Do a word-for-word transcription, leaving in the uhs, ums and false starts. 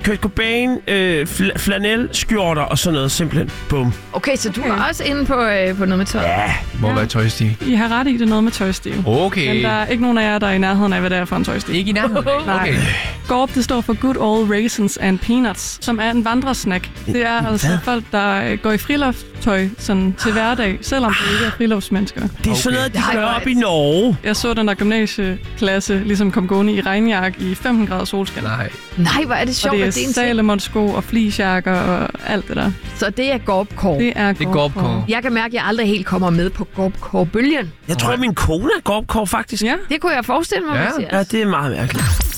Kurt Cobain, øh, fl- flanel, skjorter og sådan noget. Simpelthen. Bum. Okay, så du er også inde på, øh, på noget med tøj. Ja. Må ja. være tøjstil. I har ret i, det er noget med tøjstil. Okay. Men der er ikke nogen af jer, der er i nærheden af, hvad det er for en tøjstil. Ikke i nærheden? Nej. Okay. Gorp, det står for Good Old Raisins and Peanuts, som er en vandresnack. Det er altså Hvad? folk, der går i friluftstøj sådan til hverdag, selvom de ikke er friluftsmennesker. Det er Okay. sådan noget, de Nej, gør hvor er op det- i Norge. Jeg så den der gymnasieklasse ligesom kom gående i regnjakke i femten grader solskin. Nej. Nej, hvor er det Og sjovt, det er at det er en ting. Salomon-sko og fleecejakker og alt det der. Så det er Gorpkår. Det er Det er Gorpkår. Jeg kan mærke, at jeg aldrig helt kommer med på Gorpkår-bølgen. Jeg tror, min kone er Gorpkår, faktisk. Ja. Det kunne jeg forestille mig, Ja. Mathias. Ja, det er meget mærkeligt.